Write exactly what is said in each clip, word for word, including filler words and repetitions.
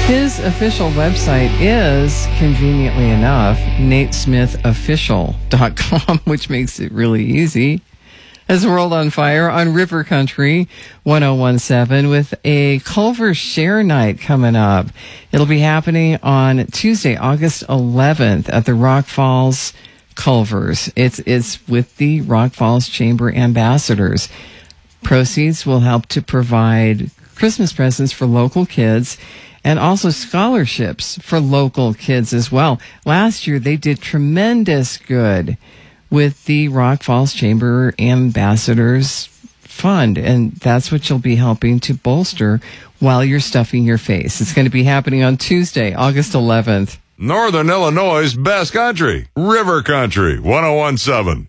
His official website is, conveniently enough, nate smith official dot com, which makes it really easy. Has World on Fire on River Country ten seventeen with a Culver Share Night coming up. It'll be happening on Tuesday, August eleventh at the Rock Falls Culvers. It's, it's with the Rock Falls Chamber Ambassadors. Proceeds will help to provide Christmas presents for local kids and also scholarships for local kids as well. Last year, they did tremendous good with the Rock Falls Chamber Ambassadors Fund, and that's what you'll be helping to bolster while you're stuffing your face. It's going to be happening on Tuesday, August eleventh. Northern Illinois' best country, River Country, ten seventeen.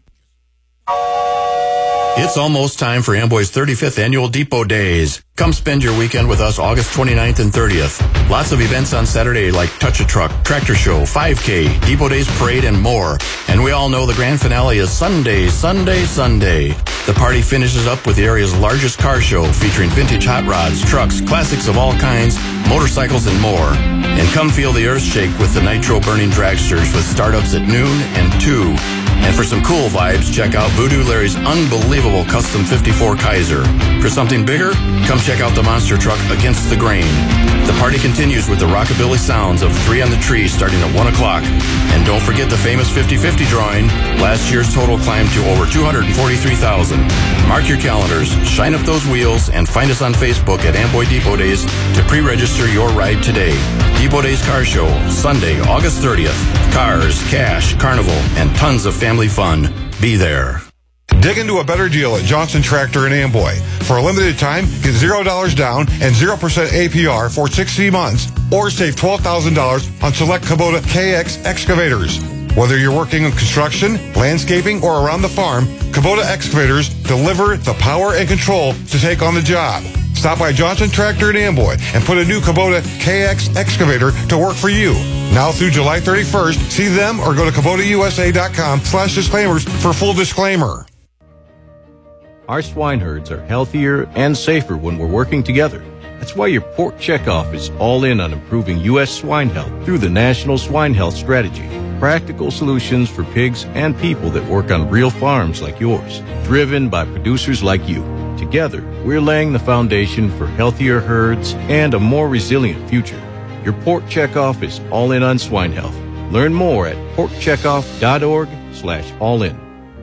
It's almost time for Amboy's thirty-fifth Annual Depot Days. Come spend your weekend with us August twenty-ninth and thirtieth. Lots of events on Saturday like Touch a Truck, Tractor Show, five K, Depot Days Parade, and more. And we all know the grand finale is Sunday, Sunday, Sunday. The party finishes up with the area's largest car show featuring vintage hot rods, trucks, classics of all kinds, motorcycles, and more. And come feel the earth shake with the nitro-burning dragsters with startups at noon and two. And for some cool vibes, check out Voodoo Larry's unbelievable custom fifty-four Kaiser. For something bigger, come check out the monster truck Against the Grain. The party continues with the rockabilly sounds of Three on the Tree starting at one o'clock. And don't forget the famous fifty fifty drawing. Last year's total climbed to over two hundred forty-three thousand. Mark your calendars, shine up those wheels, and find us on Facebook at Amboy Depot Days to pre-register your ride today. Depot Days Car Show, Sunday, August thirtieth. Cars, cash, carnival, and tons of family fun. Be there. Dig into a better deal at Johnson Tractor in Amboy. For a limited time, get zero dollars down and zero percent A P R for sixty months, or save twelve thousand dollars on select Kubota K X excavators. Whether you're working on construction, landscaping, or around the farm, Kubota excavators deliver the power and control to take on the job. Stop by Johnson Tractor in Amboy and put a new Kubota K X excavator to work for you. Now through July thirty-first, see them or go to Kubota U S A dot com slash disclaimers for full disclaimer. Our swine herds are healthier and safer when we're working together. That's why your Pork Checkoff is all in on improving U S swine health through the National Swine Health Strategy. Practical solutions for pigs and people that work on real farms like yours, driven by producers like you. Together, we're laying the foundation for healthier herds and a more resilient future. Your Pork Checkoff is all in on swine health. Learn more at pork checkoff dot org slash all in.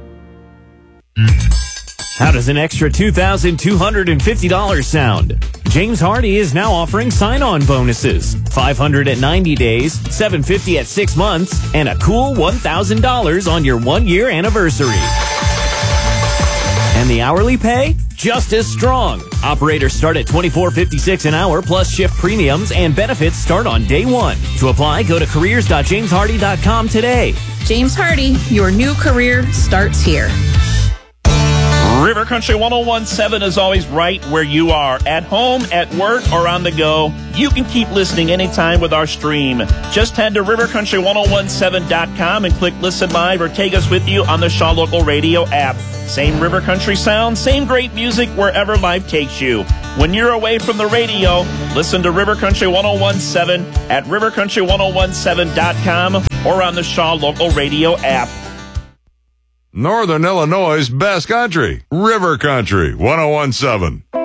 How does an extra two thousand two hundred fifty dollars sound? James Hardy is now offering sign-on bonuses. five hundred dollars at ninety days, seven hundred fifty dollars at six months, and a cool one thousand dollars on your one-year anniversary. And the hourly pay? Just as strong. Operators start at twenty-four fifty-six an hour, plus shift premiums and benefits start on day one. To apply, go to careers dot james hardy dot com today. James Hardy, your new career starts here. River Country ten seventeen is always right where you are, at home, at work, or on the go. You can keep listening anytime with our stream. Just head to river country ten seventeen dot com and click Listen Live or take us with you on the Shaw Local Radio app. Same River Country sound, same great music wherever life takes you. When you're away from the radio, listen to River Country ten seventeen at river country ten seventeen dot com or on the Shaw Local Radio app. Northern Illinois' best country, River Country, ten seventeen.